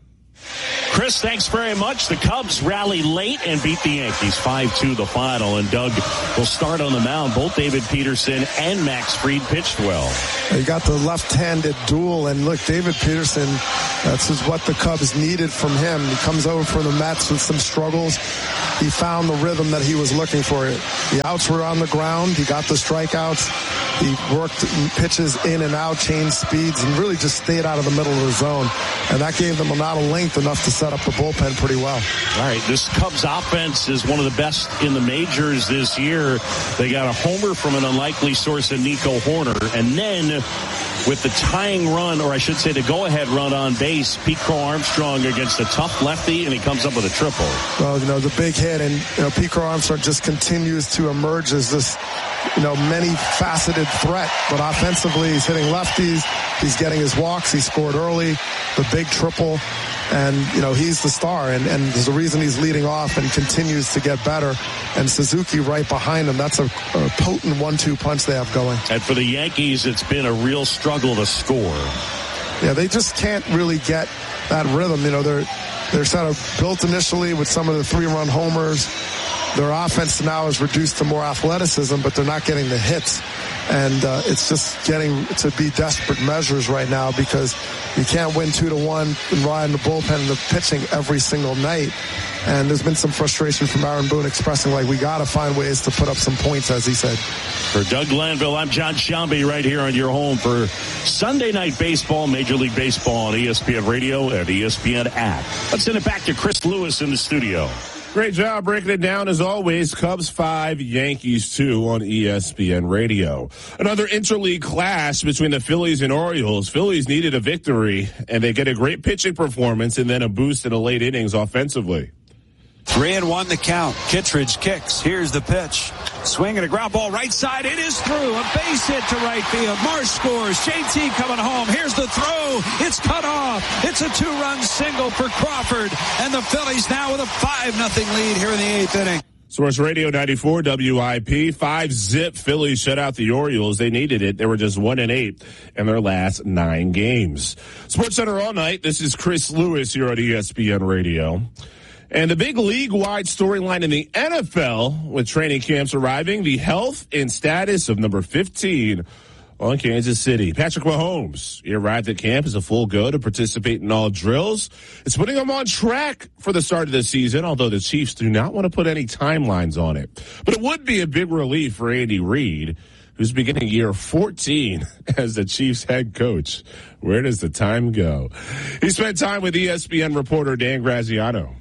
Chris, thanks very much. The Cubs rally late and beat the Yankees five two the final. And Doug will start on the mound. Both David Peterson and Max Fried pitched well. You got the left-handed duel, and look, David Peterson, that's just what the Cubs needed from him. He comes over from the Mets with some struggles. He found the rhythm that he was looking for. The outs were on the ground. He got the strikeouts. He worked pitches in and out, changed speeds, and really just stayed out of the middle of the zone. And that gave them a amount of length enough to set up the bullpen pretty well. All right, this Cubs offense is one of the best in the majors this year. They got a homer from an unlikely source in Nico Hoerner. And then with the tying run, or I should say the go-ahead run on base, Pete Crow Armstrong against a tough lefty, and he comes up with a triple. Well, you know, the big hit, and you know, Pete Crow Armstrong just continues to emerge as this, you know, many-faceted threat. But offensively, he's hitting lefties. He's getting his walks. He scored early. The big triple. And, you know, he's the star. And, and there's a reason he's leading off and continues to get better. And Suzuki right behind him. That's a, a potent one two punch they have going. And for the Yankees, it's been a real struggle to score. Yeah, they just can't really get that rhythm. You know, they're, they're sort of built initially with some of the three-run homers. Their offense now is reduced to more athleticism, but they're not getting the hits. And uh, it's just getting to be desperate measures right now because you can't win two to one and rely on the bullpen and the pitching every single night. And there's been some frustration from Aaron Boone expressing like we got to find ways to put up some points, as he said. For Doug Glanville, I'm John Sciambi right here on your home for Sunday Night Baseball, Major League Baseball on E S P N Radio and E S P N app. Let's send it back to Chris Lewis in the studio. Great job breaking it down as always. Cubs five, Yankees two on E S P N Radio. Another interleague clash between the Phillies and Orioles. Phillies needed a victory, and they get a great pitching performance and then a boost in the late innings offensively. Three and one the count. Kittredge kicks. Here's the pitch. Swing and a ground ball right side. It is through. A base hit to right field. Marsh scores. J T coming home. Here's the throw. It's cut off. It's a two-run single for Crawford. And the Phillies now with a five nothing lead here in the eighth inning. Source Radio ninety-four W I P. Five zip Phillies shut out the Orioles. They needed it. They were just one and eight in their last nine games. Sports Center all night. This is Chris Lewis here on E S P N Radio. And the big league-wide storyline in the N F L with training camps arriving, the health and status of number fifteen on Kansas City. Patrick Mahomes, he arrived at camp as a full go to participate in all drills. It's putting him on track for the start of the season, although the Chiefs do not want to put any timelines on it. But it would be a big relief for Andy Reid, who's beginning year fourteen as the Chiefs head coach. Where does the time go? He spent time with E S P N reporter Dan Graziano.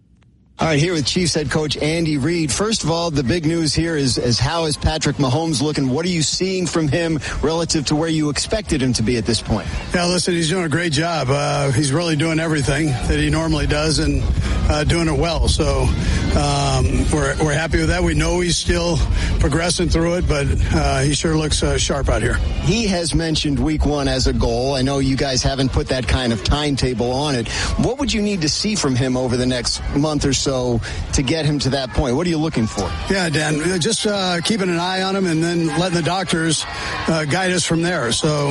All right, here with Chiefs head coach Andy Reid. First of all, the big news here is, is how is Patrick Mahomes looking? What are you seeing from him relative to where you expected him to be at this point? Yeah, listen, he's doing a great job. Uh, he's really doing everything that he normally does and uh, doing it well. So um, we're we're happy with that. We know he's still progressing through it, but uh, he sure looks uh, sharp out here. He has mentioned week one as a goal. I know you guys haven't put that kind of timetable on it. What would you need to see from him over the next month or so? So to get him to that point, what are you looking for? Yeah, Dan, just uh, keeping an eye on him and then letting the doctors uh, guide us from there. So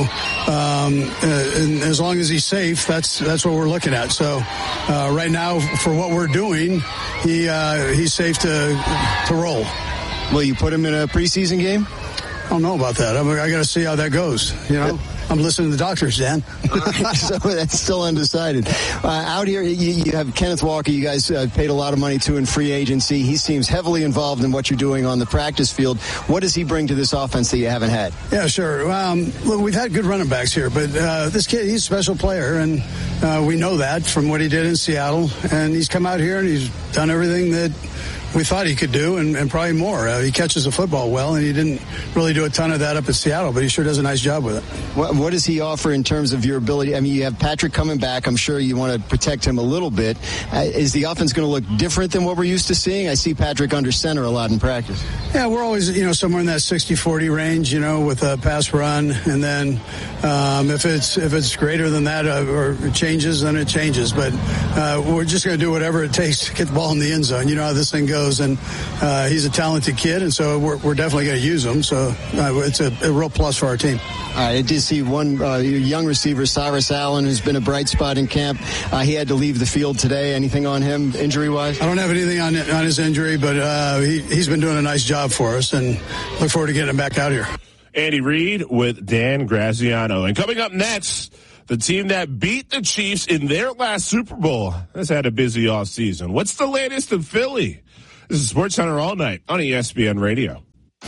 um, and as long as he's safe, that's that's what we're looking at. So uh, right now, for what we're doing, he uh, he's safe to to roll. Will you put him in a preseason game? I don't know about that. I, I got to see how that goes. You know, I'm listening to the doctors, Dan. Right, so that's still undecided. Uh, out here, you, you have Kenneth Walker. You guys uh, paid a lot of money to in free agency. He seems heavily involved in what you're doing on the practice field. What does he bring to this offense that you haven't had? Yeah, sure. Um, look, we've had good running backs here, but uh, this kid, he's a special player, and uh, we know that from what he did in Seattle. And he's come out here and he's done everything that we thought he could do, and, and probably more. Uh, he catches the football well, and he didn't really do a ton of that up at Seattle, but he sure does a nice job with it. What, what does he offer in terms of your ability? I mean, you have Patrick coming back. I'm sure you want to protect him a little bit. Uh, is the offense going to look different than what we're used to seeing? I see Patrick under center a lot in practice. Yeah, we're always, you know, somewhere in that sixty forty range, you know, with a pass run, and then um, if it's if it's greater than that uh, or it changes, then it changes. But uh, we're just going to do whatever it takes to get the ball in the end zone. You know how this thing goes. And uh, he's a talented kid, and so we're, we're definitely going to use him. So uh, it's a, a real plus for our team. All right, I did see one uh, young receiver, Cyrus Allen, who's been a bright spot in camp. Uh, he had to leave the field today. Anything on him injury-wise? I don't have anything on on his injury, but uh, he, he's been doing a nice job for us, and look forward to getting him back out here. Andy Reid with Dan Graziano. And coming up next, the team that beat the Chiefs in their last Super Bowl has had a busy offseason. What's the latest in Philly? This is SportsCenter All Night on E S P N Radio.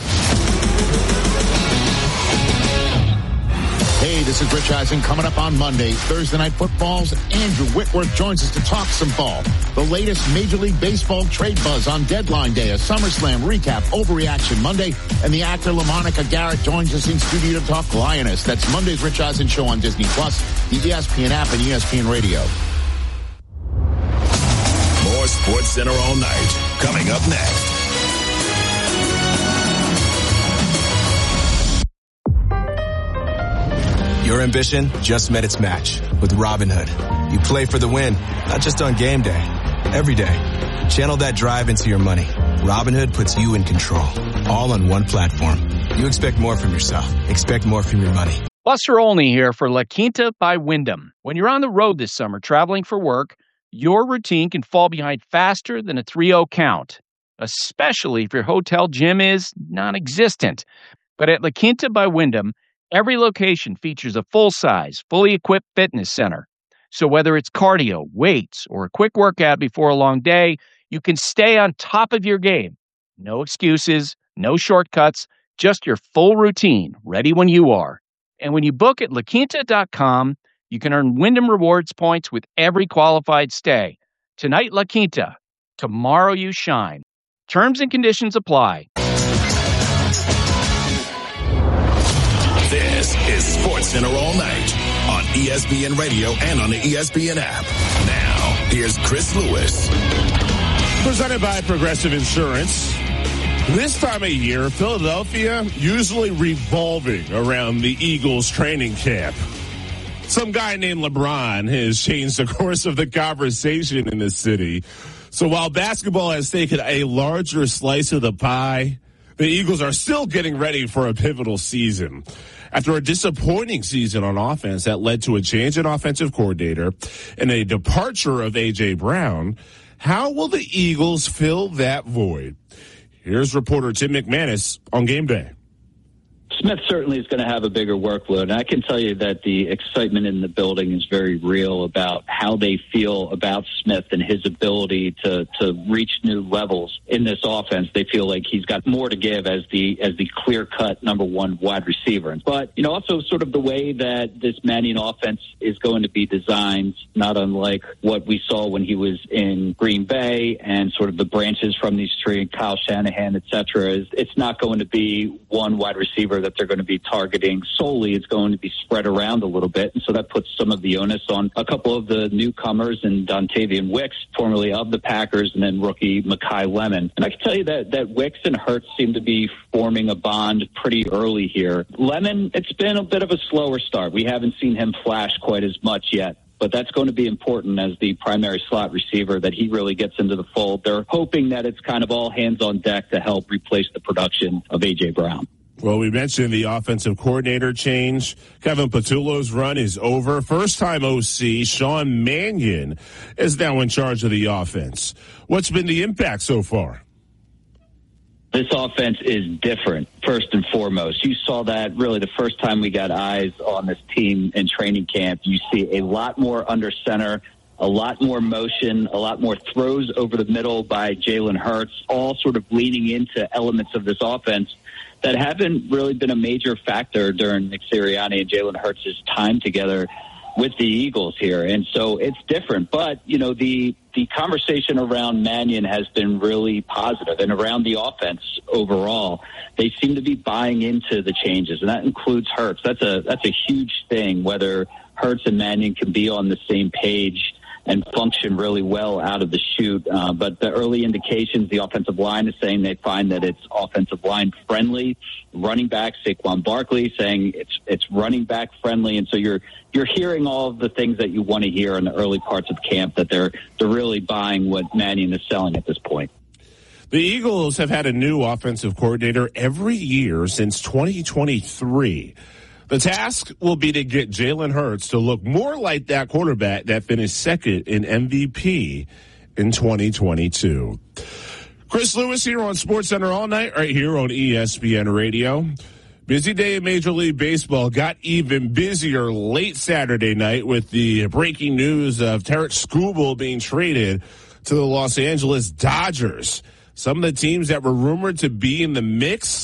Hey, this is Rich Eisen. Coming up on Monday, Thursday Night Football's Andrew Whitworth joins us to talk some ball. The latest Major League Baseball trade buzz on deadline day, a SummerSlam recap, Overreaction Monday, and the actor LaMonica Garrett joins us in studio to talk Lioness. That's Monday's Rich Eisen Show on Disney Plus, the E S P N app, and E S P N Radio. More SportsCenter All Night coming up next. Your ambition just met its match with Robinhood. You play for the win, not just on game day, every day. Channel that drive into your money. Robinhood puts you in control, all on one platform. You expect more from yourself. Expect more from your money. Buster Olney here for La Quinta by Wyndham. When you're on the road this summer traveling for work, your routine can fall behind faster than a three oh count, especially if your hotel gym is non-existent. But at La Quinta by Wyndham, every location features a full-size, fully equipped fitness center. So whether it's cardio, weights, or a quick workout before a long day, you can stay on top of your game. No excuses, no shortcuts, just your full routine, ready when you are. And when you book at La Quinta dot com, you can earn Wyndham Rewards points with every qualified stay. Tonight, La Quinta. Tomorrow, you shine. Terms and conditions apply. This is SportsCenter All Night on E S P N Radio and on the E S P N app. Now, here's Chris Lewis. Presented by Progressive Insurance. This time of year, Philadelphia usually revolving around the Eagles training camp. Some guy named LeBron has changed the course of the conversation in the city. So while basketball has taken a larger slice of the pie, the Eagles are still getting ready for a pivotal season. After a disappointing season on offense that led to a change in offensive coordinator and a departure of A J. Brown, how will the Eagles fill that void? Here's reporter Tim McManus on Game Day. Smith certainly is going to have a bigger workload. And I can tell you that the excitement in the building is very real about how they feel about Smith and his ability to, to reach new levels in this offense. They feel like he's got more to give as the as the clear-cut number one wide receiver. But, you know, also sort of the way that this Manning offense is going to be designed, not unlike what we saw when he was in Green Bay and sort of the branches from these three, Kyle Shanahan, et cetera, is it's not going to be one wide receiver that they're going to be targeting solely. It's going to be spread around a little bit. And so that puts some of the onus on a couple of the newcomers and Dontavian Wicks, formerly of the Packers, and then rookie Mekhi Lemon. And I can tell you that, that Wicks and Hurts seem to be forming a bond pretty early here. Lemon, it's been a bit of a slower start. We haven't seen him flash quite as much yet. But that's going to be important as the primary slot receiver that he really gets into the fold. They're hoping that it's kind of all hands on deck to help replace the production of A J. Brown. Well, we mentioned the offensive coordinator change. Kevin Patullo's run is over. First-time O C Sean Mannion is now in charge of the offense. What's been the impact so far? This offense is different, first and foremost. You saw that really the first time we got eyes on this team in training camp. You see a lot more under center, a lot more motion, a lot more throws over the middle by Jalen Hurts, all sort of leaning into elements of this offense that haven't really been a major factor during Nick Sirianni and Jalen Hurts' time together with the Eagles here. And so it's different. But, you know, the the conversation around Mannion has been really positive, and around the offense overall. They seem to be buying into the changes, and that includes Hurts. That's a that's a huge thing, whether Hurts and Mannion can be on the same page and function really well out of the chute. Uh, but the early indications, the offensive line is saying they find that it's offensive line friendly. Running back Saquon Barkley saying it's it's running back friendly, and so you're you're hearing all of the things that you want to hear in the early parts of camp, that they're they're really buying what Mannion is selling at this point. The Eagles have had a new offensive coordinator every year since twenty twenty-three. The task will be to get Jalen Hurts to look more like that quarterback that finished second in M V P in twenty twenty-two. Chris Lewis here on SportsCenter all night, right here on E S P N Radio. Busy day in Major League Baseball. Got even busier late Saturday night with the breaking news of Tarik Skubal being traded to the Los Angeles Dodgers. Some of the teams that were rumored to be in the mix